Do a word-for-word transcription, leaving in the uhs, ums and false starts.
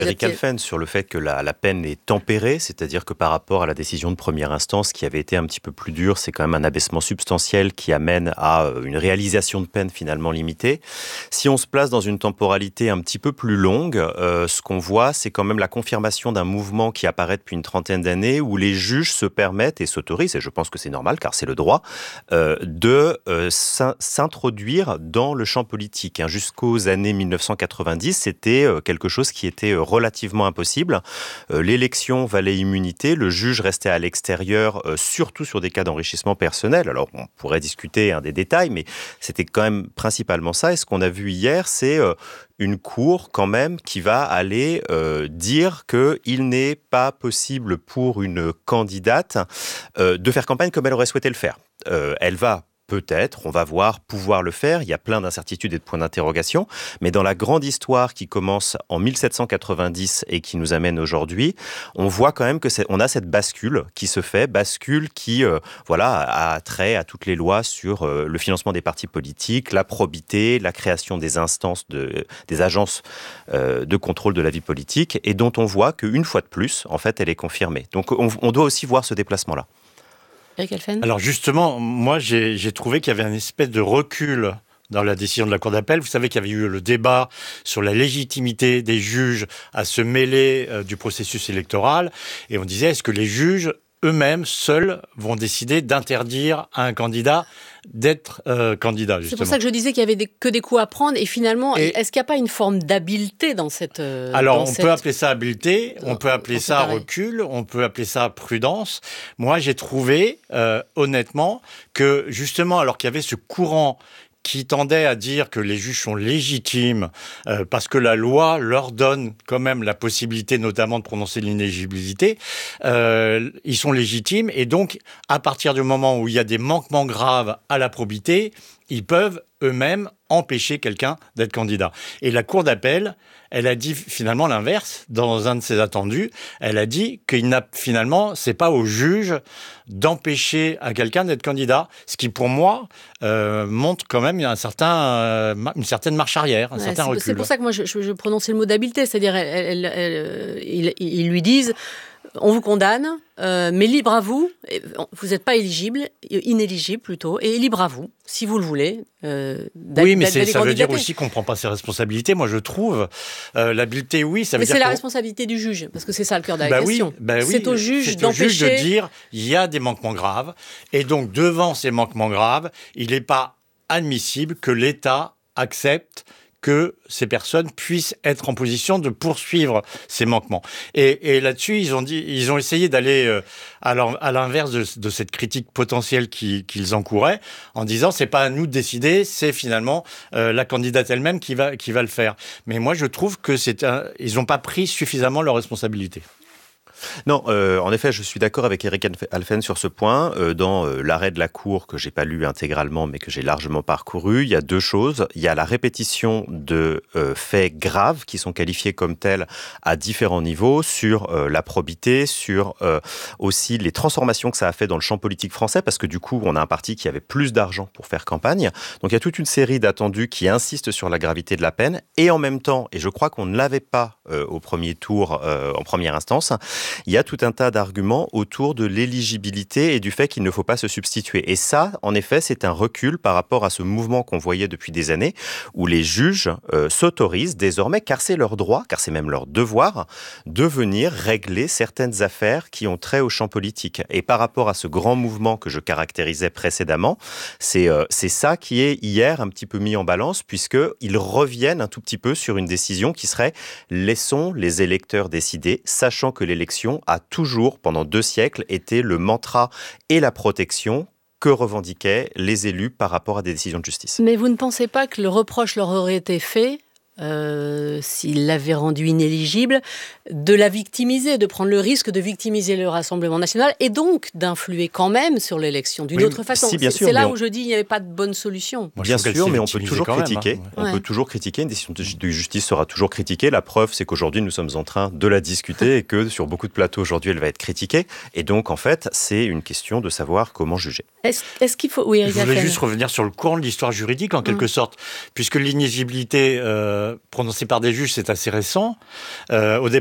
Eric Alphen sur le fait que la, la peine est tempérée, c'est-à-dire que par rapport à la décision de première instance qui avait été un petit peu plus dure, c'est quand même un abaissement substantiel qui amène à une réalisation de peine finalement limitée. Si on se place dans une temporalité un petit peu plus longue, euh, ce qu'on voit, c'est quand même la confirmation d'un mouvement qui apparaît depuis une trentaine d'années où les juges se permettent et s'autorisent, et je pense que c'est normal car c'est le droit, euh, de euh, s'introduire dans le champ politique. Hein. Jusqu'aux années dix-neuf cent quatre-vingt-dix, c'était euh, quelque chose qui était euh, relativement impossible. Euh, l'élection valait immunité, le juge restait à l'extérieur, euh, surtout sur des cas d'enrichissement personnel. Alors, on pourrait discuter hein, des détails, mais c'était quand même principalement ça. Et ce qu'on a vu hier, c'est euh, une cour quand même qui va aller euh, dire qu'il n'est pas possible pour une candidate euh, de faire campagne comme elle aurait souhaité le faire. Euh, elle va peut-être, on va voir, pouvoir le faire. Il y a plein d'incertitudes et de points d'interrogation. Mais dans la grande histoire qui commence en mille sept cent quatre-vingt-dix et qui nous amène aujourd'hui, on voit quand même que c'est, on a cette bascule qui se fait, bascule qui euh, voilà, a trait à toutes les lois sur euh, le financement des partis politiques, la probité, la création des instances, de, des agences euh, de contrôle de la vie politique et dont on voit qu'une fois de plus, en fait, elle est confirmée. Donc on, on doit aussi voir ce déplacement-là. Eric Alphen ? Alors justement, moi j'ai, j'ai trouvé qu'il y avait un espèce de recul dans la décision de la Cour d'appel. Vous savez qu'il y avait eu le débat sur la légitimité des juges à se mêler euh, du processus électoral. Et on disait, est-ce que les juges eux-mêmes, seuls, vont décider d'interdire à un candidat d'être euh, candidat, justement. C'est pour ça que je disais qu'il y avait des, que des coups à prendre. Et finalement, et est-ce qu'il n'y a pas une forme d'habileté dans cette... Euh, Alors, dans on cette... peut appeler ça habileté, on peut appeler on ça peut recul, on peut appeler ça prudence. Moi, j'ai trouvé, euh, honnêtement, que justement, alors qu'il y avait ce courant qui tendait à dire que les juges sont légitimes euh, parce que la loi leur donne quand même la possibilité notamment de prononcer l'inéligibilité, euh, ils sont légitimes et donc à partir du moment où il y a des manquements graves à la probité, ils peuvent eux-mêmes empêcher quelqu'un d'être candidat. Et la Cour d'appel, elle a dit finalement l'inverse dans un de ses attendus. Elle a dit qu'il n'a finalement, c'est pas au juge d'empêcher à quelqu'un d'être candidat, ce qui pour moi euh, montre quand même un certain, euh, une certaine marche arrière, un ouais, certain c'est, recul. C'est pour ça que moi je, je, je prononçais le mot d'habileté, c'est-à-dire elle, elle, elle, ils, ils lui disent. On vous condamne, euh, mais libre à vous, vous n'êtes pas éligible, inéligible plutôt, et libre à vous, si vous le voulez. Euh, oui, mais c'est, ça veut dire aussi qu'on ne prend pas ses responsabilités, moi je trouve. Euh, l'habileté, oui, ça veut mais dire c'est la qu'on... responsabilité du juge, parce que c'est ça le cœur de la bah question. Oui, bah oui, c'est au juge c'est d'empêcher... au juge de dire il y a des manquements graves, et donc devant ces manquements graves, il n'est pas admissible que l'État accepte que ces personnes puissent être en position de poursuivre ces manquements. Et, et là-dessus, ils ont dit, ils ont essayé d'aller euh, à, à l'inverse de, de cette critique potentielle qui, qu'ils encouraient, en disant c'est pas à nous de décider, c'est finalement euh, la candidate elle-même qui va qui va le faire. Mais moi, je trouve que c'est un, ils n'ont pas pris suffisamment leurs responsabilités. Non, euh, en effet, je suis d'accord avec Eric Alphen sur ce point. Euh, dans euh, l'arrêt de la Cour, que j'ai pas lu intégralement, mais que j'ai largement parcouru, il y a deux choses. Il y a la répétition de euh, faits graves qui sont qualifiés comme tels à différents niveaux, sur euh, la probité, sur euh, aussi les transformations que ça a fait dans le champ politique français, parce que du coup, on a un parti qui avait plus d'argent pour faire campagne. Donc il y a toute une série d'attendus qui insistent sur la gravité de la peine, et en même temps, et je crois qu'on ne l'avait pas euh, au premier tour, euh, en première instance, il y a tout un tas d'arguments autour de l'éligibilité et du fait qu'il ne faut pas se substituer. Et ça, en effet, c'est un recul par rapport à ce mouvement qu'on voyait depuis des années, où les juges euh, s'autorisent désormais, car c'est leur droit, car c'est même leur devoir, de venir régler certaines affaires qui ont trait au champ politique. Et par rapport à ce grand mouvement que je caractérisais précédemment, c'est, euh, c'est ça qui est hier un petit peu mis en balance, puisqu'ils reviennent un tout petit peu sur une décision qui serait « laissons les électeurs décider », sachant que l'élection a toujours, pendant deux siècles, été le mantra et la protection que revendiquaient les élus par rapport à des décisions de justice. Mais vous ne pensez pas que le reproche leur aurait été fait Euh, s'il l'avait rendu inéligible, de la victimiser, de prendre le risque de victimiser le Rassemblement national et donc d'influer quand même sur l'élection d'une oui, autre façon. Si, bien c'est, sûr, c'est là on... où je dis qu'il n'y avait pas de bonne solution. Moi, bien sûr, mais on peut toujours critiquer. Même, hein. On ouais. peut toujours critiquer. Une décision de justice sera toujours critiquée. La preuve, c'est qu'aujourd'hui, nous sommes en train de la discuter et que sur beaucoup de plateaux aujourd'hui, elle va être critiquée. Et donc, en fait, c'est une question de savoir comment juger. Est-ce, est-ce qu'il faut... Oui, je voulais juste revenir sur le courant de l'histoire juridique, en quelque mmh. sorte, puisque l'inéligibilité... Euh, euh, prononcée par des juges, c'est assez récent. Euh, au